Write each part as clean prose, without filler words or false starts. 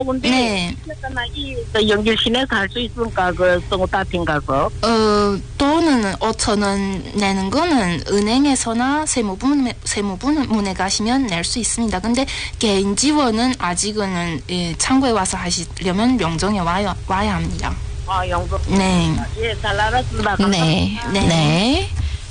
근데 네. 이 연결 시내에서 할 수 있습니까? 그 성우다팀 가서. 돈은 5천 원 내는 거는 은행에서나 세무부문에 가시면 낼 수 있습니다. 근데 개인 지원은 아직은 창구에 와서 하시려면 명정에 와야 합니다. 아, 영국. 네. 예, 잘 알았습니다. 네. 네. 네.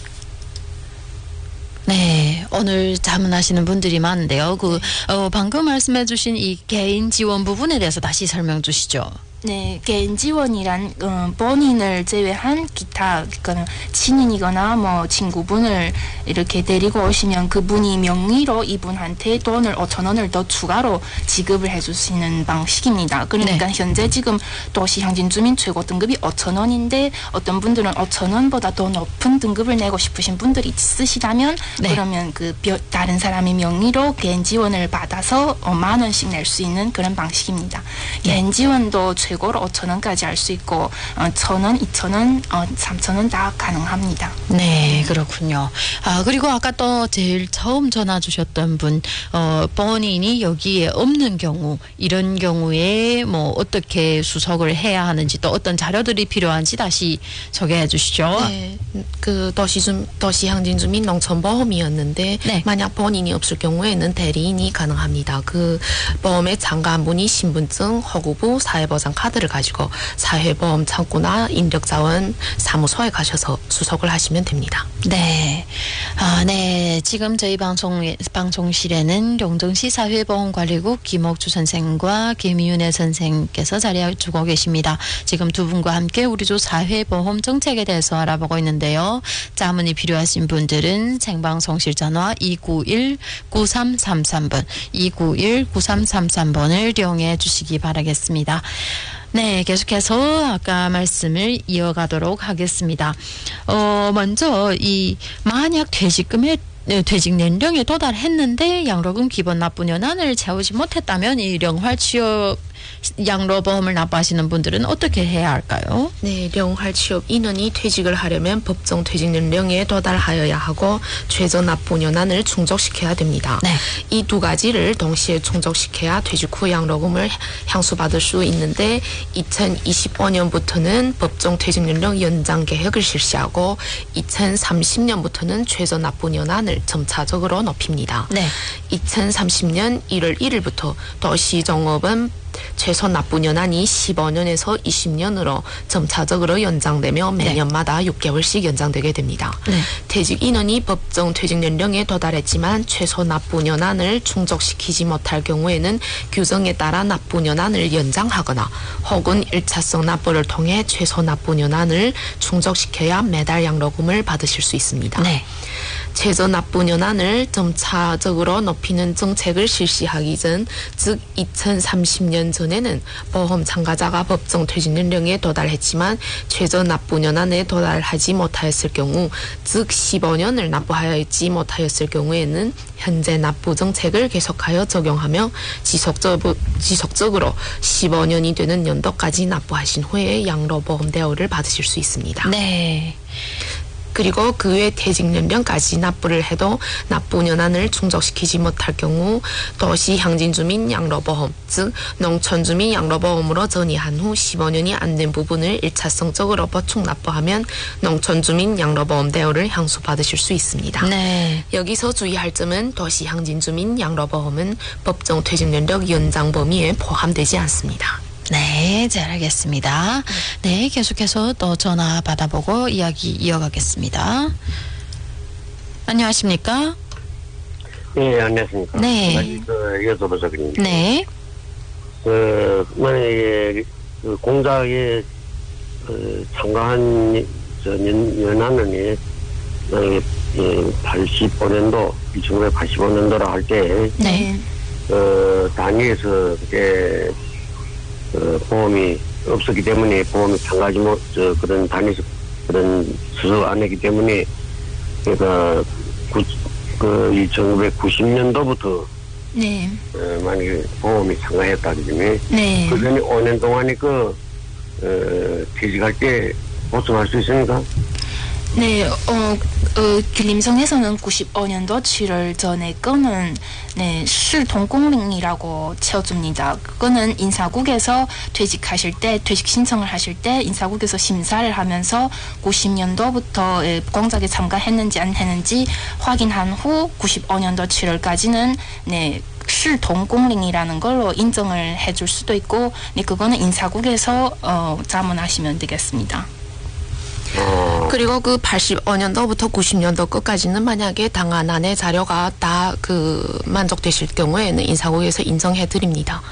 네, 오늘 자문하시는 분들이 많은데요. 방금 말씀해주신 이 개인 지원 부분에 대해서 다시 설명 주시죠. 네, 개인 지원이란 본인을 제외한 기타 그러니까 친인이거나 뭐 친구분을 이렇게 데리고 오시면 그분이 명의로 이분한테 돈을 5천 원을 더 추가로 지급을 해주시는 방식입니다. 그러니까 네. 현재 지금 도시항진주민 최고 등급이 5천 원인데 어떤 분들은 5천 원보다 더 높은 등급을 내고 싶으신 분들이 있으시다면 네. 그러면 다른 사람의 명의로 개인 지원을 받아서 10,000 원씩 낼 수 있는 그런 방식입니다. 개인 지원도 최고로 5천 원까지 할 수 있고 1,000원, 2,000원, 3,000원 다 가능합니다. 네, 그렇군요. 그리고 아까 또 제일 처음 전화 주셨던 분, 본인이 여기에 없는 경우, 이런 경우에 뭐 어떻게 수속을 해야 하는지 또 어떤 자료들이 필요한지 다시 소개해 주시죠. 네, 그 도시항진주민 농촌보험이었는데 네. 만약 본인이 없을 경우에는 대리인이 가능합니다. 그 보험의 장관분이 신분증, 허구부, 사회보장 카드를 가지고 사회보험 창구나 인력자원 사무소에 가셔서 수속을 하시면 됩니다. 네. 네. 지금 저희 방송실에는 용정시 사회보험관리국 김옥주 선생과 김윤혜 선생께서 자리해 주고 계십니다. 지금 두 분과 함께 우리 조 사회보험 정책에 대해서 알아보고 있는데요. 자문이 필요하신 분들은 생방송실 전화 291-9333번, 291-9333번을 이용해 주시기 바라겠습니다. 네, 계속해서 아까 말씀을 이어가도록 하겠습니다. 먼저 만약 퇴직年령에 도달했는데 양로금 기본 납부 연한을 채우지 못했다면 이 영활 취업 양로보험을 납부하시는 분들은 어떻게 해야 할까요? 네, 영활 취업 인원이 퇴직을 하려면 법정 퇴직 연령에 도달하여야 하고 최저 납부 연한을 충족시켜야 됩니다. 네. 이 두 가지를 동시에 충족시켜야 퇴직 후 양로금을 향수받을 수 있는데 2025년부터는 법정 퇴직 연령 연장 계획을 실시하고 2030년부터는 최저 납부 연한을 점차적으로 높입니다. 네. 2030년 1월 1일부터 도시종업은 최소 납부 연한이 15년에서 20년으로 점차적으로 연장되며 매년마다 6개월씩 연장되게 됩니다. 네. 퇴직 인원이 법정 퇴직 연령에 도달했지만 최소 납부 연한을 충족시키지 못할 경우에는 규정에 따라 납부 연한을 연장하거나 혹은 1차성 납부를 통해 최소 납부 연한을 충족시켜야 매달 양로금을 받으실 수 있습니다. 네. 최저 납부 연한을 점차적으로 높이는 정책을 실시하기 전, 즉 2030년 전에는 보험 참가자가 법정 퇴직 연령에 도달했지만 최저 납부 연한에 도달하지 못하였을 경우, 즉 15년을 납부하였지 못하였을 경우에는 현재 납부 정책을 계속하여 적용하며 지속적으로 15년이 되는 연도까지 납부하신 후에 양로보험 대우를 받으실 수 있습니다. 네. 그리고 그 외 퇴직 연령까지 납부를 해도 납부 연한을 충족시키지 못할 경우 도시항진주민 양로보험, 즉 농촌주민 양로보험으로 전이한 후 15년이 안 된 부분을 1차성적으로 보충 납부하면 농촌주민 양로보험 대우를 향수받으실 수 있습니다. 네. 여기서 주의할 점은 도시항진주민 양로보험은 법정 퇴직 연령 연장 범위에 포함되지 않습니다. 네, 잘 알겠습니다. 네, 계속해서 또 전화 받아보고 이야기 이어가겠습니다. 안녕하십니까? 네, 안녕하십니까. 네. 여쭤보자 그럽니다. 네. 만약에 공작에 참가한 연한원이 85년도, 1985년도라 할 때, 네. 단위에서 그게 보험이 없었기 때문에 보험이 참가하지 그런 단위에서 그런 수속 안 했기 때문에 그러니까 1990년도부터 네. 만약에 보험이 참가했다 그러면 네. 그 전에 5년 동안에 퇴직할 때 보충할 수 있습니까? 네, 길림성에서는 95년도 7월 전에 거는 네, 실동공링이라고 채워줍니다. 그거는 인사국에서 퇴직하실 때, 퇴직 신청을 하실 때 인사국에서 심사를 하면서 90년도부터 공작에 참가했는지 안 했는지 확인한 후 95년도 7월까지는 네, 실동공링이라는 걸로 인정을 해줄 수도 있고, 네, 그거는 인사국에서 자문하시면 되겠습니다. 그리고 그 85년도부터 90년도 끝까지는 만약에 당한 안의 자료가 다 그 만족되실 경우에는 인사국에서 인정해 드립니다.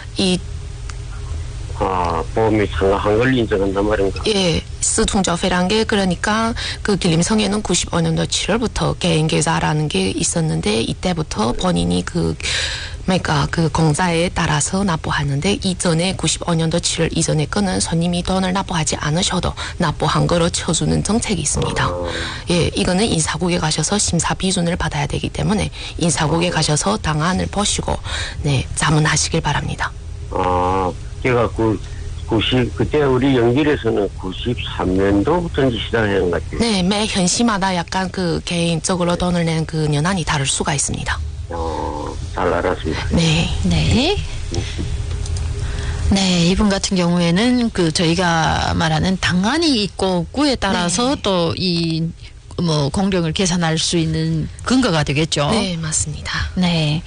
보험이 참가한 걸 인정한단 말인가? 예, 스중저회란 게 그러니까 그 길림성에는 95년도 7월부터 개인 계좌라는 게 있었는데 이때부터 본인이 그러니까 그 공자에 따라서 납부하는데 이전에 95년도 7월 이전에 거는 손님이 돈을 납부하지 않으셔도 납부한 거로 쳐주는 정책이 있습니다. 예, 이거는 인사국에 가셔서 심사 비준을 받아야 되기 때문에 인사국에 가셔서 당안을 보시고 네, 자문하시길 바랍니다. 제가 그때 우리 연길에서는 93년도부터 시작하는 것 같아요. 네, 매 현시마다 약간 그 개인적으로 돈을 내는 그 연한이 다를 수가 있습니다. 잘 알았습니다. 네. 네. 네, 이분 같은 경우에는 그 저희가 말하는 당안이 있고 없고에 따라서 또 이 공령을 계산할 수 있는 근거가 되겠죠. 네, 맞습니다. 네.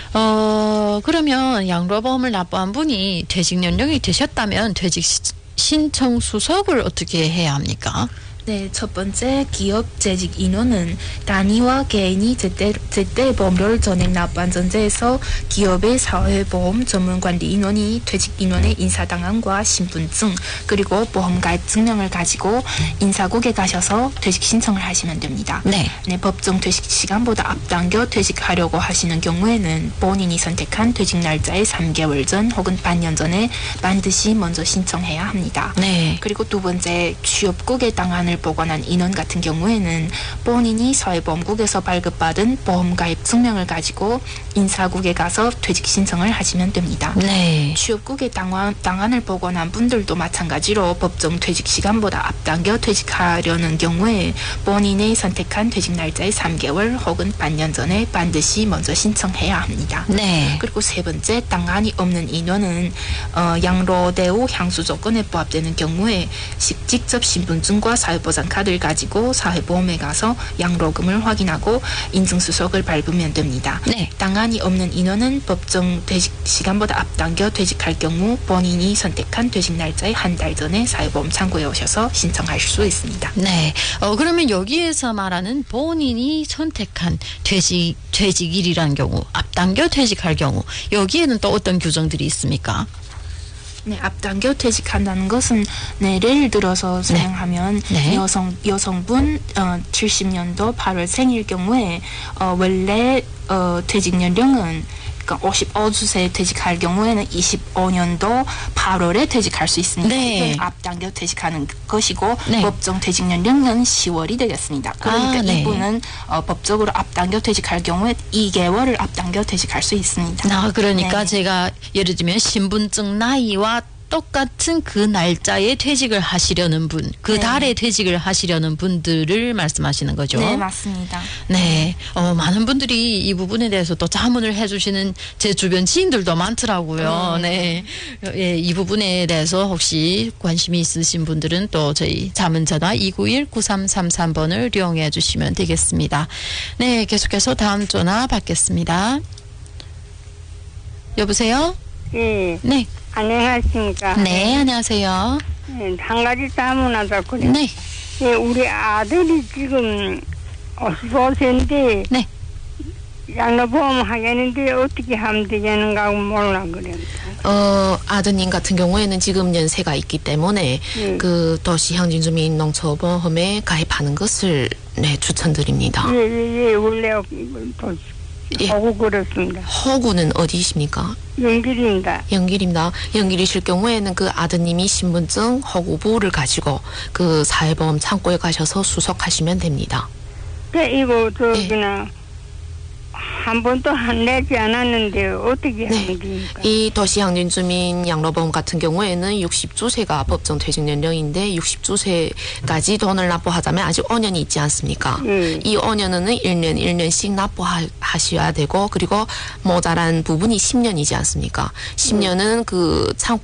그러면 양로보험을 납부한 분이 퇴직 연령이 되셨다면 퇴직 신청 수속을 어떻게 해야 합니까? 네, 첫 번째 기업 재직 인원은 단위와 개인이 제때 보험료를 전액 납부한 전제에서 기업의 사회보험 전문관리 인원이 퇴직 인원의 인사당한과 신분증 그리고 보험가입 증명을 가지고 인사국에 가셔서 퇴직 신청을 하시면 됩니다. 네. 네, 법정 퇴직 시간보다 앞당겨 퇴직하려고 하시는 경우에는 본인이 선택한 퇴직 날짜의 3개월 전 혹은 반년 전에 반드시 먼저 신청해야 합니다. 네. 그리고 두 번째 취업국에 당한을 보관한 인원 같은 경우에는 본인이 사회보험국에서 발급받은 보험가입 증명을 가지고 인사국에 가서 퇴직 신청을 하시면 됩니다. 네. 취업국에 당한을 보관한 분들도 마찬가지로 법정 퇴직 시간보다 앞당겨 퇴직하려는 경우에 본인의 선택한 퇴직 날짜의 3개월 혹은 반년 전에 반드시 먼저 신청해야 합니다. 네. 그리고 세 번째 당한이 없는 인원은 양로대우 향수 조건에 포함되는 경우에 직접 신분증과 사회보장 카드를 가지고 사회보험에 가서 양로금을 확인하고 인증수속을 밟으면 됩니다. 네. 당한이 없는 인원은 법정 퇴직 시간보다 앞당겨 퇴직할 경우 본인이 선택한 퇴직 날짜의 한 달 전에 사회보험 창구에 오셔서 신청하실 수 있습니다. 네. 그러면 여기에서 말하는 본인이 선택한 퇴직일이라는 경우, 앞당겨 퇴직할 경우, 여기에는 또 어떤 규정들이 있습니까? 네, 앞당겨 퇴직한다는 것은 네, 예를 들어서 사용하면 네. 여성분 70년도 8월 생일 경우에 원래 퇴직 연령은 그러니까 55세 퇴직할 경우에는 25년도 8월에 퇴직할 수 있습니다. 네. 이건 앞당겨 퇴직하는 것이고 네. 법정 퇴직 연령은 10월이 되겠습니다. 그러니까 네. 이분은 법적으로 앞당겨 퇴직할 경우에 2개월을 앞당겨 퇴직할 수 있습니다. 그러니까 네. 제가 예를 들면 신분증 나이와 똑같은 그 날짜에 퇴직을 하시려는 분, 그 네. 달에 퇴직을 하시려는 분들을 말씀하시는 거죠. 네, 맞습니다. 네, 많은 분들이 이 부분에 대해서 또 자문을 해주시는 제 주변 지인들도 많더라고요. 네, 예, 이 부분에 대해서 혹시 관심이 있으신 분들은 또 저희 자문 전화 291-9333번을 이용해 주시면 되겠습니다. 네, 계속해서 다음 전화 받겠습니다. 여보세요? 예, 네, 안녕하십니까. 네, 안녕하세요. 예, 한 가지 자문하다 그래요. 네, 예, 우리 아들이 지금 55세인데 네. 양로보험 하겠는데 어떻게 하면 되겠는가 몰라 그래요. 아드님 같은 경우에는 지금 연세가 있기 때문에 그 도시향진주민농처보험에 가입하는 것을 네, 추천드립니다. 예, 원래 예. 하고 그렇습니다. 허구는 어디십니까? 연길입니다. 연길입니다. 연길이실 경우에는 그 아드님이 신분증, 허구부를 가지고 그 사회보험 창고에 가셔서 수속하시면 됩니다. 이거 저기나 한 번도 내지 않았는데 어떻게 네. 하면 됩니까? 이 도시향진주민 양로보험 같은 경우에는 60주세가 법정 퇴직 연령인데 60주세까지 돈을 납부하자면 아직 5년이 있지 않습니까? 이 5년은 1년씩 납부하셔야 되고 그리고 모자란 부분이 10년이지 않습니까? 10년은 그